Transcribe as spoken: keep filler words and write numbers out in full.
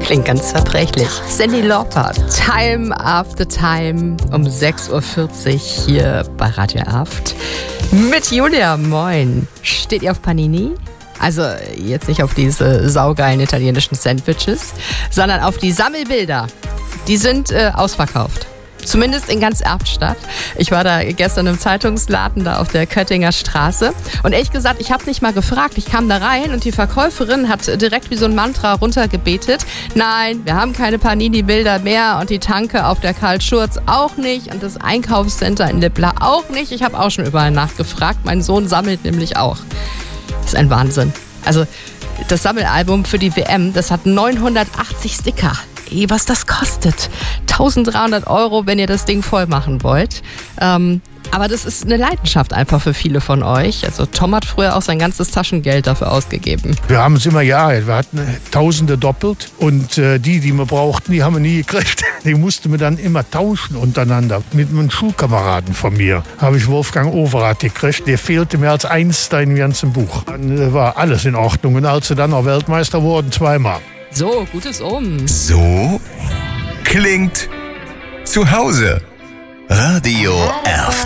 Klingt ganz verträglich. Cyndi Lauper, Time After Time um sechs Uhr vierzig hier bei Radio Erft. Mit Julia, moin. Steht ihr auf Panini? Also jetzt nicht auf diese saugeilen italienischen Sandwiches, sondern auf die Sammelbilder. Die sind äh, ausverkauft. Zumindest in ganz Erftstadt. Ich war da gestern im Zeitungsladen da auf der Köttinger Straße. Und ehrlich gesagt, ich habe nicht mal gefragt. Ich kam da rein und die Verkäuferin hat direkt wie so ein Mantra runtergebetet. Nein, wir haben keine Panini-Bilder mehr und die Tanke auf der Karl Schurz auch nicht und das Einkaufscenter in Lippla auch nicht. Ich habe auch schon überall nachgefragt. Mein Sohn sammelt nämlich auch. Das ist ein Wahnsinn. Also das Sammelalbum für die W M, das hat neunhundertachtzig Sticker. Ey, was das kostet. dreizehnhundert Euro, wenn ihr das Ding voll machen wollt. Ähm, aber das ist eine Leidenschaft einfach für viele von euch. Also Tom hat früher auch sein ganzes Taschengeld dafür ausgegeben. Wir haben es immer gejaget. Wir hatten Tausende doppelt. Und äh, die, die wir brauchten, die haben wir nie gekriegt. Die mussten wir dann immer tauschen untereinander. Mit einem Schulkameraden von mir habe ich Wolfgang Overath gekriegt. Der fehlte mir als Einstein im ganzen Buch. Dann äh, war alles in Ordnung. Und als sie dann auch Weltmeister wurden, zweimal. So, gutes Omen. So klingt zu Hause. Radio Erft.